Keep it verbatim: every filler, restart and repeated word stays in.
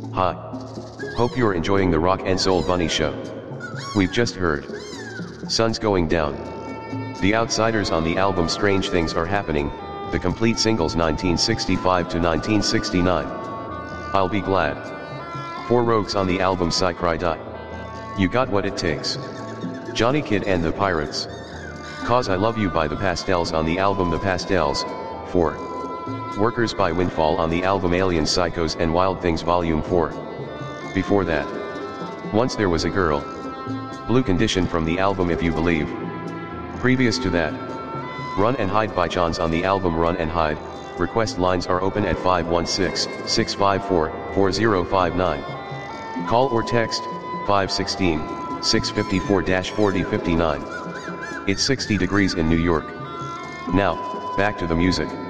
Hi. Hope you're enjoying the Rock and Soul Bunny show. We've just heard Sun's Going Down. The Outsiders on the album Strange Things Are Happening, the complete singles nineteen sixty-five to nineteen sixty-nine. I'll Be Glad. Four Rogues on the album Psy Cry Die. You Got What It Takes. Johnny Kidd and the Pirates. Cause I Love You by the Pastels on the album The Pastels. four. Workers by Windfall on the album Alien Psychos and Wild Things Volume four. Before that, Once There Was a Girl. Blue Condition from the album If You Believe. Previous to that, Run and Hide by Johns on the album Run and Hide. Request lines are open at five one six, six five four, four zero five nine. Call or text, five one six, six five four, four zero five nine. It's sixty degrees in New York. Now, back to the music.